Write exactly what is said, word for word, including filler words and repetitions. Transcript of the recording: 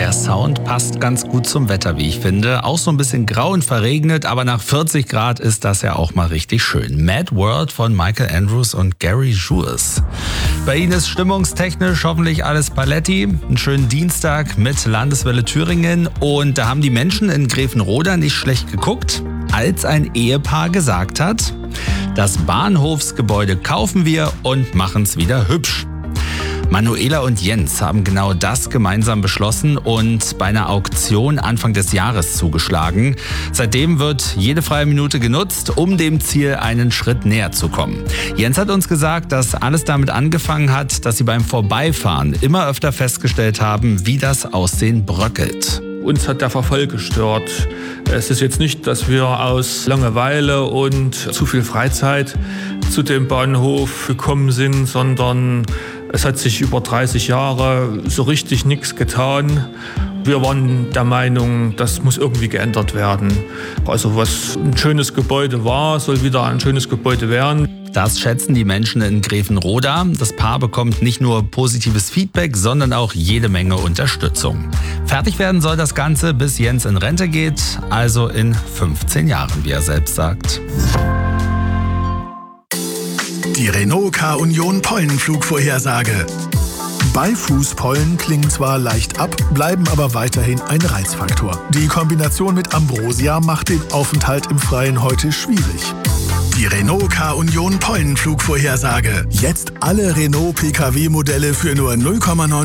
Der Sound passt ganz gut zum Wetter, wie ich finde. Auch so ein bisschen grau und verregnet, aber nach vierzig Grad ist das ja auch mal richtig schön. Mad World von Michael Andrews und Gary Jules. Bei Ihnen ist stimmungstechnisch hoffentlich alles paletti. Einen schönen Dienstag mit Landeswelle Thüringen. Und da haben die Menschen in Grevenroda nicht schlecht geguckt, als ein Ehepaar gesagt hat: Das Bahnhofsgebäude kaufen wir und machen es wieder hübsch. Manuela und Jens haben genau das gemeinsam beschlossen und bei einer Auktion Anfang des Jahres zugeschlagen. Seitdem wird jede freie Minute genutzt, um dem Ziel einen Schritt näher zu kommen. Jens hat uns gesagt, dass alles damit angefangen hat, dass sie beim Vorbeifahren immer öfter festgestellt haben, wie das Aussehen bröckelt. Uns hat der Verfall gestört. Es ist jetzt nicht, dass wir aus Langeweile und zu viel Freizeit zu dem Bahnhof gekommen sind, sondern es hat sich über dreißig Jahre so richtig nichts getan. Wir waren der Meinung, das muss irgendwie geändert werden. Also was ein schönes Gebäude war, soll wieder ein schönes Gebäude werden. Das schätzen die Menschen in Grevenroda. Das Paar bekommt nicht nur positives Feedback, sondern auch jede Menge Unterstützung. Fertig werden soll das Ganze, bis Jens in Rente geht, also in fünfzehn Jahren, wie er selbst sagt. Die Renault K-Union Pollenflugvorhersage. Beifußpollen klingen zwar leicht ab, bleiben aber weiterhin ein Reizfaktor. Die Kombination mit Ambrosia macht den Aufenthalt im Freien heute schwierig. Die Renault K-Union Pollenflugvorhersage. Jetzt alle Renault P K W-Modelle für nur null Komma neun